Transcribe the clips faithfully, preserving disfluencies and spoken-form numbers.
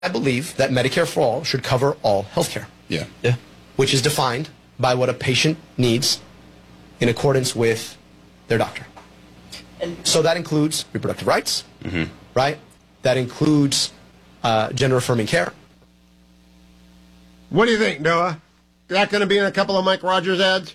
I believe that Medicare for All should cover all health care. Yeah. Yeah. Which is defined by what a patient needs in accordance with their doctor. And so that includes reproductive rights, mm-hmm. right? That includes uh, gender-affirming care. What do you think, Noah? Is that going to be in a couple of Mike Rogers ads?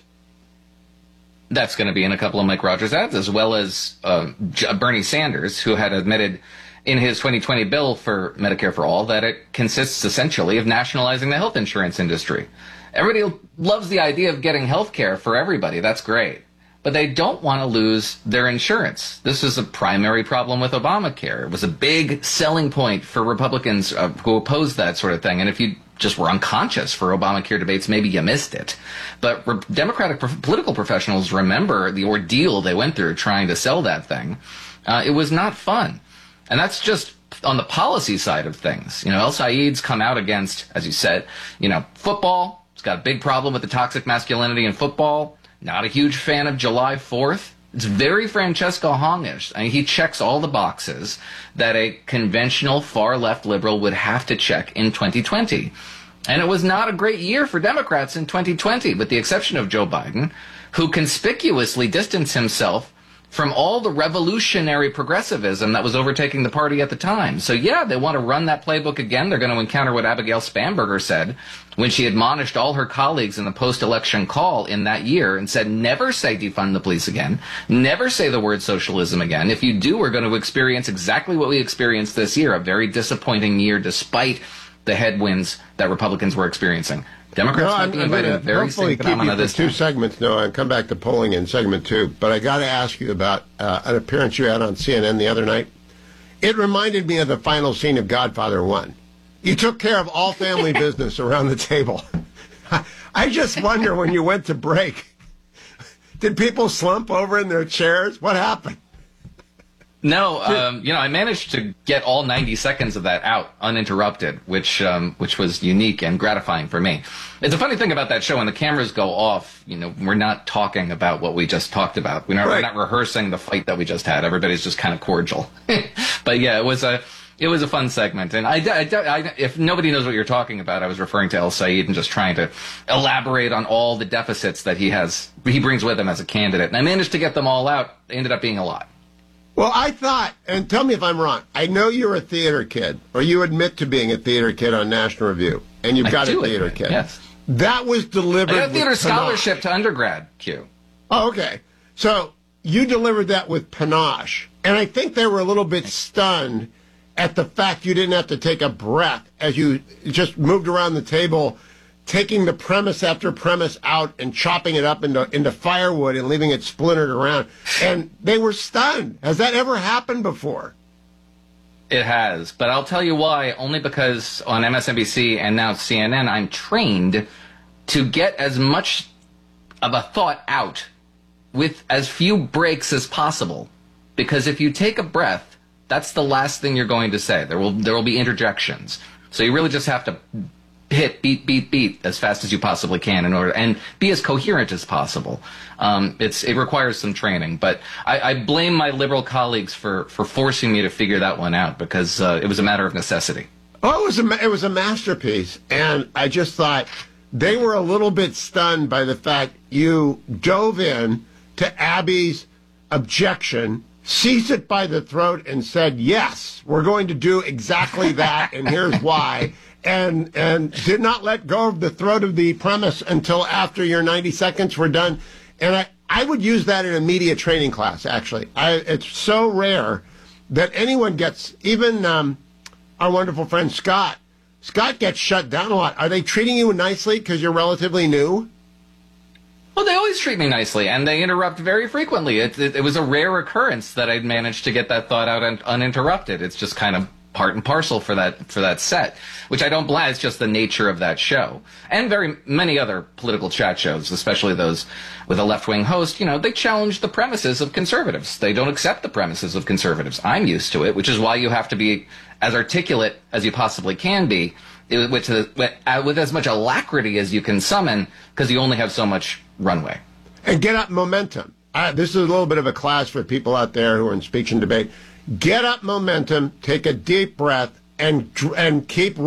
That's going to be in a couple of Mike Rogers ads, as well as uh, Bernie Sanders, who had admitted in his twenty twenty bill for Medicare for All that it consists essentially of nationalizing the health insurance industry. Everybody loves the idea of getting health care for everybody. That's great. But they don't want to lose their insurance. This is a primary problem with Obamacare. It was a big selling point for Republicans uh, who opposed that sort of thing. And if you just were unconscious for Obamacare debates, maybe you missed it. But re- Democratic pro- political professionals remember the ordeal they went through trying to sell that thing. Uh, it was not fun. And that's just on the policy side of things. You know, El Said's come out against, as you said, you know, football. He's got a big problem with the toxic masculinity in football. Not a huge fan of July fourth. It's very Francesco Hongish. I mean, he checks all the boxes that a conventional far-left liberal would have to check in twenty twenty. And it was not a great year for Democrats in twenty twenty, with the exception of Joe Biden, who conspicuously distanced himself from all the revolutionary progressivism that was overtaking the party at the time. So, yeah, they want to run that playbook again. They're going to encounter what Abigail Spanberger said when she admonished all her colleagues in the post-election call in that year and said, never say defund the police again. Never say the word socialism again. If you do, we're going to experience exactly what we experienced this year, a very disappointing year despite the headwinds that Republicans were experiencing. Democrats no, might be invited to very hopefully same phenomena keep you this for two time. segments, Noah, and come back to polling in segment two. But I got to ask you about uh, an appearance you had on C N N the other night. It reminded me of the final scene of Godfather one. You took care of all family business around the table. I just wonder, when you went to break, did people slump over in their chairs? What happened? No, um, you know, I managed to get all ninety seconds of that out uninterrupted, which um, which was unique and gratifying for me. It's a funny thing about that show, when the cameras go off, you know, we're not talking about what we just talked about. We're not, right. we're not rehearsing the fight that we just had. Everybody's just kind of cordial. But yeah, it was a it was a fun segment. And I, I, I, if nobody knows what you're talking about, I was referring to El Said and just trying to elaborate on all the deficits that he has, he brings with him as a candidate. And I managed to get them all out. It ended up being a lot. Well, I thought, and tell me if I'm wrong, I know you're a theater kid, or you admit to being a theater kid on National Review, and you've I got a do theater admit, kid. Yes. That was delivered I got a theater with scholarship panache. to undergrad, Q. Oh, okay. So you delivered that with panache, and I think they were a little bit stunned at the fact you didn't have to take a breath as you just moved around the table, taking the premise after premise out and chopping it up into, into firewood and leaving it splintered around. And they were stunned. Has that ever happened before? It has, but I'll tell you why. Only because on M S N B C and now C N N, I'm trained to get as much of a thought out with as few breaks as possible. Because if you take a breath, that's the last thing you're going to say. There will there will be interjections. So you really just have to hit beat, beat, beat as fast as you possibly can in order, and be as coherent as possible. Um, it's it requires some training, but I, I blame my liberal colleagues for, for forcing me to figure that one out, because uh, it was a matter of necessity. Oh, it was a it was a masterpiece, and I just thought they were a little bit stunned by the fact you dove in to Abby's objection, seized it by the throat, and said, "Yes, we're going to do exactly that, and here's why." And and did not let go of the throat of the premise until after your ninety seconds were done. And I, I would use that in a media training class, actually. I, it's so rare that anyone gets, even um, our wonderful friend Scott, Scott gets shut down a lot. Are they treating you nicely because you're relatively new? Well, they always treat me nicely, and they interrupt very frequently. It, it, it was a rare occurrence that I'd managed to get that thought out un, uninterrupted. It's just kind of part and parcel for that for that set, which I don't blame. It's just the nature of that show, and very many other political chat shows, especially those with a left-wing host. You know, they challenge the premises of conservatives. They don't accept the premises of conservatives. I'm used to it, which is why you have to be as articulate as you possibly can be, with, with, with as much alacrity as you can summon, because you only have so much runway. And get up momentum. Uh, this is a little bit of a class for people out there who are in speech and debate. Get up momentum, take a deep breath, and dr- and keep